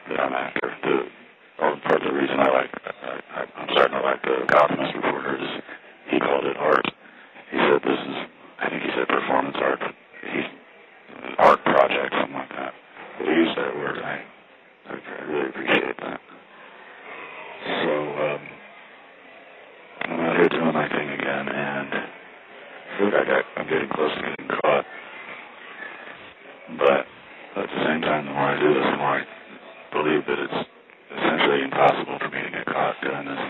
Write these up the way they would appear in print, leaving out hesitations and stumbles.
that I'm after. Part of the reason I'm starting to like the Gothamist reporter is he called it art. He said this is, I think he said performance art, but he's art project, something like that. But he used that word. I really appreciate that. So I'm out here doing my thing again, and I feel like I'm getting close to getting caught. But at the same time, the more I do this, the more I believe that it's essentially impossible for me to get caught doing this,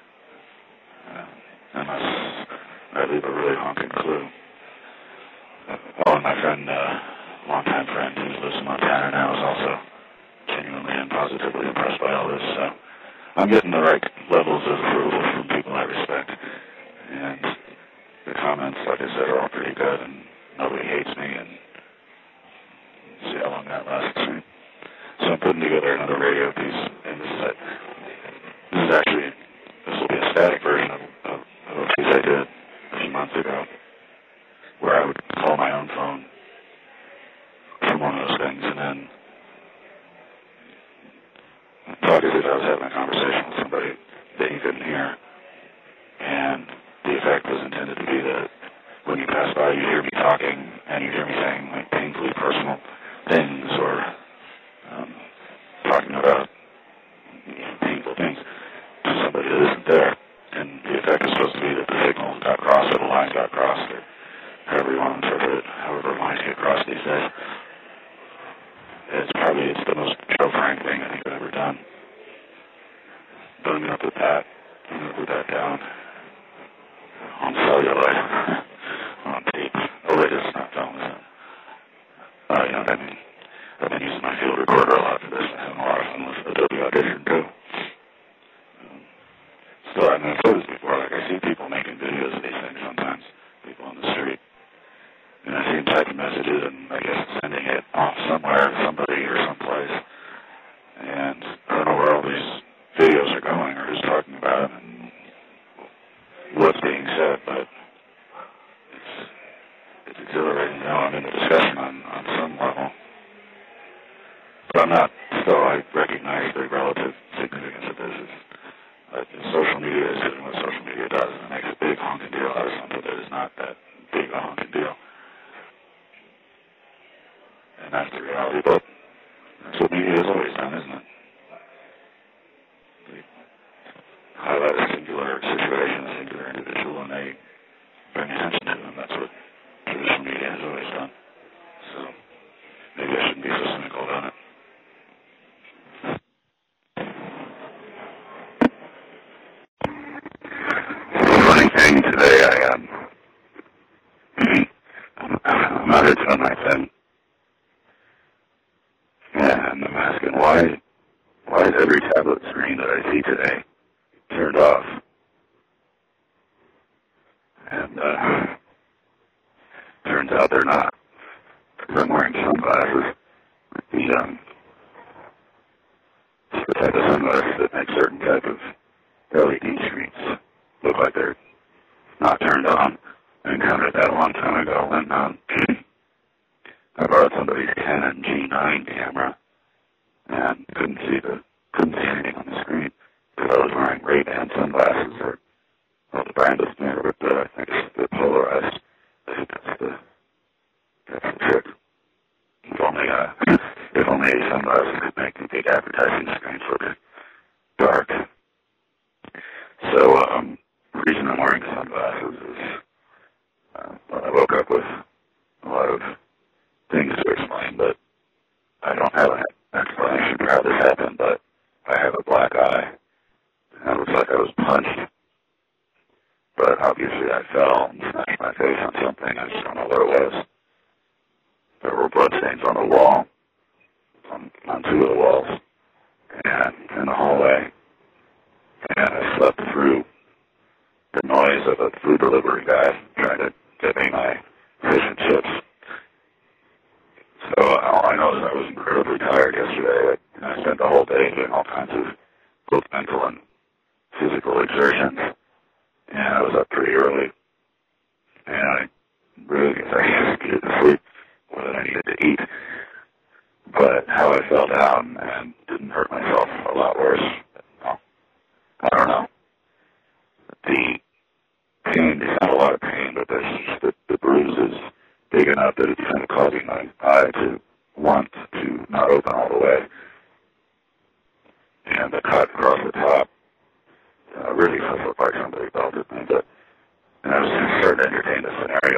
unless I leave a really honking clue. And my friend, longtime friend who lives in Montana now, is also genuinely and positively impressed by all this. So I'm getting the right levels of approval from people I respect, and the comments, like I said, are all pretty good, and nobody hates me, and see how long that lasts. So I'm putting together another radio piece, and this will be a static version of a piece I did a few months ago, where I would call my own phone from one of those things, and then talk as if I was having a conversation with somebody that you couldn't hear. And the effect was intended to be that when you pass by, you hear me talking, and you hear me saying like painfully personal things, or talking about painful things to somebody that isn't there. And the effect is supposed to be that the signal got crossed, or the line got crossed, or however you want to interpret it, however lines get crossed these days. It's the most Joe Frank thing I think I've ever done. But I'm going to put that down on celluloid, on tape. Oh, wait, it's not film, is it? Oh, you know what I mean? I've been using my field recorder a lot for this. I'm having a lot of fun with Adobe Audition, too. Still, I've said this before, like, I see people making videos of these things sometimes, people on the street. And I see them typing messages and, I guess, sending it off somewhere to somebody or someplace. And I don't know where all these videos are going or who's talking about it and what's being said, but it's exhilarating to know I'm in the discussion on some level. But I'm not. Still, I recognize the relative significance of this. Social media is doing what social media does, and it makes a big honking deal out of something that is not that big a honking deal. And that's the reality, but that's what media has always done, isn't it? They highlight a singular situation, a singular individual, and they bring attention to them. That's what traditional media has always done. So maybe I shouldn't be so cynical about it. Funny thing today, I'm out here doing my thing. And I'm asking, why is every tablet screen that I see today turned off? And turns out they're not. Because I'm wearing sunglasses. The type of sunglasses that make certain type of LED screens look like they're not turned on. I encountered that a long time ago when I borrowed somebody's Canon G9 camera and couldn't see anything on the screen because I was wearing Ray-Ban sunglasses, or the brand is familiar with I think it's the polarized. I think that's the trick. If only sunglasses could make the big advertising screens look dark. So the reason I'm wearing sunglasses is I woke up with a lot of things to explain, but I don't have an explanation for how this happened, but I have a black eye, and it looks like I was punched. But obviously I fell and smashed my face on something. I just don't know what it was. There were bloodstains on the wall, on two of the walls, and in the hallway. And I slept through the noise of a food delivery guy trying to get me my fish and chips. So all I know is I was incredibly tired yesterday. I spent the whole day doing all kinds of both mental and physical exertions. And I was up pretty early. And I really needed to sleep more than I needed to eat. But how I fell down and didn't hurt myself a lot worse. No, I don't know. The pain, it's not a lot of pain, but there's just the bruise is big enough that it's kind of causing my eye to want to not open all the way. And the cut across the top really does look like somebody belted me, but and I was starting to entertain the scenario